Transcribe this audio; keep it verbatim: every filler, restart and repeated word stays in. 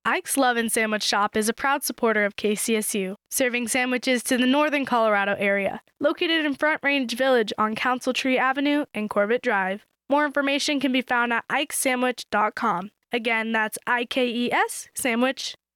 Ike's Love and Sandwich Shop is a proud supporter of K C S U, serving sandwiches to the northern Colorado area. Located in Front Range Village on Council Tree Avenue and Corbett Drive. More information can be found at ikes sandwich dot com. Again, that's I K E S sandwich